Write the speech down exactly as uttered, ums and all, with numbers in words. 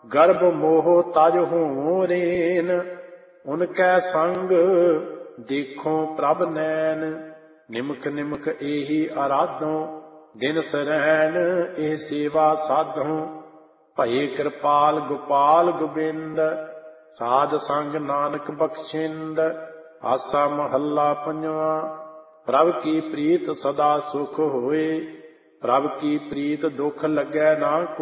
ਗਰਭ ਮੋਹ ਤਜ ਹੋਂ ਰੇਨ, ਉਨਕੈ ਸੰਗ ਦੇਖੋ ਪ੍ਰਭ ਨੈਨ। ਨਿਮਕ ਨਿਮਕ ਏਹੀ ਅਰਾਧੋਂ, ਦਿਨ ਸਰੈਣ ਇਹ ਸੇਵਾ ਸਾਧੋਂ। ਭਏ ਕਿਰਪਾਲ ਗੋਪਾਲ ਗੋਬਿੰਦ, ਸਾਧ ਸੰਗ ਨਾਨਕ ਬਖਸ਼ਿੰਦ। ਆਸਾ ਮਹੱਲਾ ਪੰਜਵਾਂ। ਪ੍ਰਭ ਕੀ ਪ੍ਰੀਤ ਸਦਾ ਸੁਖ ਹੋਏ, ਪ੍ਰਭ ਕੀ ਪ੍ਰੀਤ ਦੁਖ ਲੱਗੈ ਨਾ